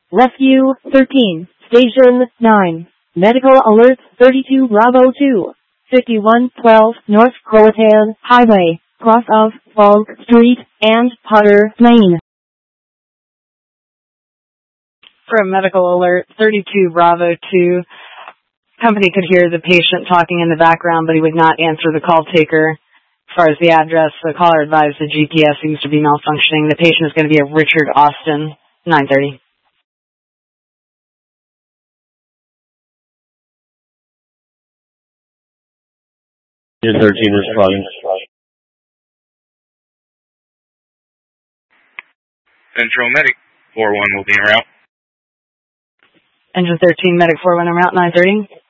Rescue 13, Station 9. Medical Alert 32 Bravo 2. 5112 North Croatan Highway, cross of Falk Street and Potter Lane. For a medical alert, 32 Bravo 2. Company could hear the patient talking in the background, but he would not answer the call taker. As far as the address, the caller advised the GPS seems to be malfunctioning. The patient is going to be a Richard Austin, 930. Unit 13 responding. Central Medic 41 will be en route. Engine 13, Medic 41 en route, 930.